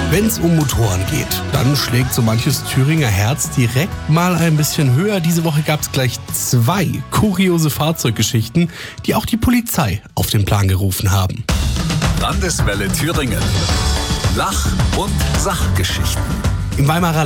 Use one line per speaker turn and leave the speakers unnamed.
Wenn es um Motoren geht, dann schlägt so manches Thüringer Herz direkt mal ein bisschen höher. Diese Woche gab es gleich 2 kuriose Fahrzeuggeschichten, die auch die Polizei auf den Plan gerufen haben.
Landeswelle Thüringen. Lach- und Sachgeschichten.
Im Weimarer